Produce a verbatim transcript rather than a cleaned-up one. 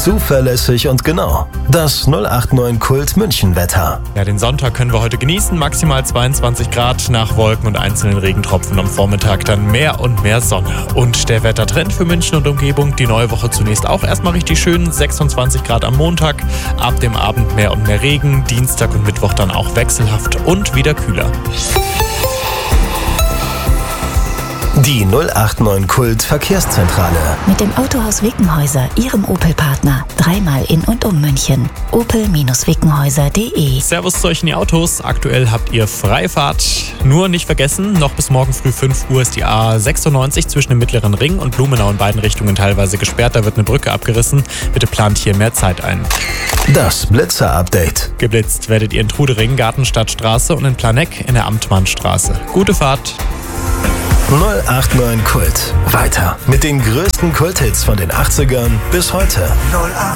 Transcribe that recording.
zuverlässig und genau. Das null acht neun Kult München Wetter. Ja, den Sonntag können wir heute genießen. Maximal zweiundzwanzig Grad nach Wolken und einzelnen Regentropfen. Am Vormittag dann mehr und mehr Sonne. Und der Wettertrend für München und Umgebung, die neue Woche zunächst auch erstmal richtig schön. sechsundzwanzig Grad am Montag, ab dem Abend mehr und mehr Regen. Dienstag und Mittwoch dann auch wechselhaft und wieder kühler. Die null acht neun Kult Verkehrszentrale. Mit dem Autohaus Wickenhäuser, Ihrem Opel-Partner. Dreimal in und um München. opel wickenhäuser punkt de. Servus zu euch in die Autos. Aktuell habt ihr Freifahrt. Nur nicht vergessen, noch bis morgen früh fünf Uhr ist die A sechsundneunzig zwischen dem Mittleren Ring und Blumenau in beiden Richtungen teilweise gesperrt. Da wird eine Brücke abgerissen. Bitte plant hier mehr Zeit ein. Das Blitzer-Update. Geblitzt werdet ihr in Trudering, Gartenstadtstraße und in Planegg in der Amtmannstraße. Gute Fahrt. null acht neun Kult. Weiter mit den größten Kulthits von den achtzigern bis heute.